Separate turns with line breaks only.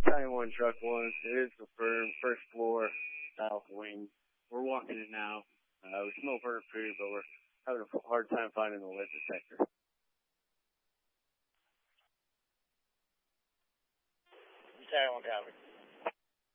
Battalion 1, Truck 1. It is confirmed. First floor, south wing. We're walking it now. We smell burnt food, but we're having a hard time finding the lead detector.
Battalion 1, copy.